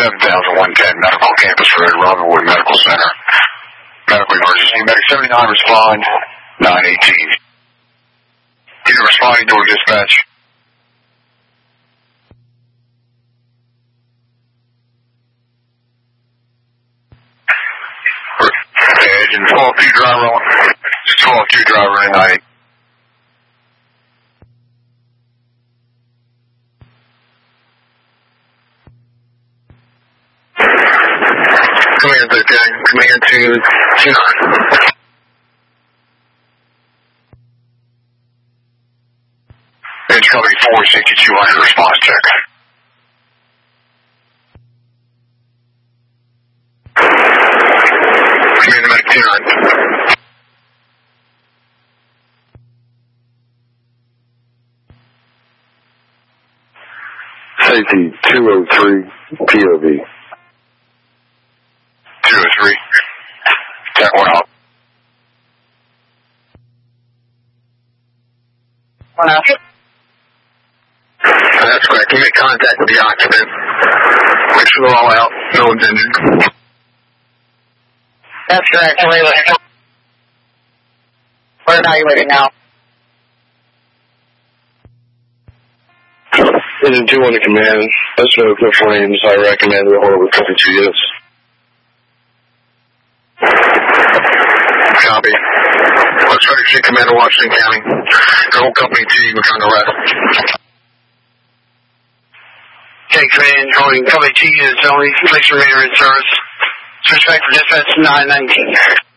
700110 Medical Campus Road, Robinwood Medical Center. Medical emergency. Medic 79 respond, 918. Unit responding to dispatch. Engine 12-2 driver on. 12-2 driver in 918. Command to 10, command to 29. Edge company 46200 response check. Command to medic 10. Safety 203 POV. 203. Check one out. One out. That's correct. You make contact with the occupant. Make sure they're all out. No one's injured. That's correct. We're evaluating now. Engine 2 on the command. Let's know the flames. I recommend the order with company 2 units. Copy. Let's try to see Commander Washington County. The whole company team is under arrest. Take command, calling company 2 units only. Please remain in service. Switch back for dispatch 919.